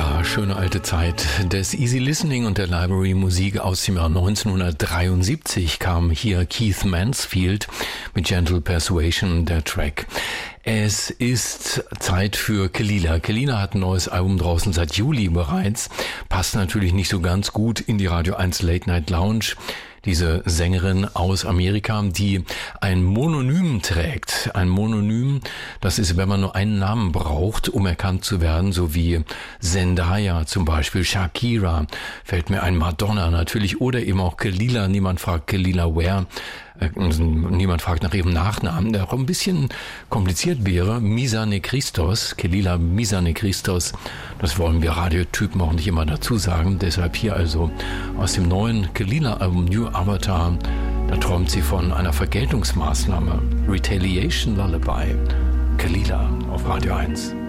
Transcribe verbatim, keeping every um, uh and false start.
Ja, schöne alte Zeit des Easy Listening und der Library Musik aus dem Jahr neunzehnhundertdreiundsiebzig kam hier Keith Mansfield mit Gentle Persuasion, der Track. Es ist Zeit für Kehlila. Kehlila hat ein neues Album draußen seit Juli bereits. Passt natürlich nicht so ganz gut in die Radio eins Late Night Lounge. Diese Sängerin aus Amerika, die ein Mononym trägt. Ein Mononym, das ist, wenn man nur einen Namen braucht, um erkannt zu werden, so wie Zendaya zum Beispiel, Shakira, fällt mir ein, Madonna natürlich, oder eben auch Kehlila. Niemand fragt Kehlila Ware. Niemand fragt nach ihrem Nachnamen, der auch ein bisschen kompliziert wäre. Misane Christos, Kehlila Misane Christos, das wollen wir Radiotypen auch nicht immer dazu sagen. Deshalb hier also aus dem neuen Kehlila-Album New Avatar, da träumt sie von einer Vergeltungsmaßnahme. Retaliation Lullaby, Kehlila auf Radio eins.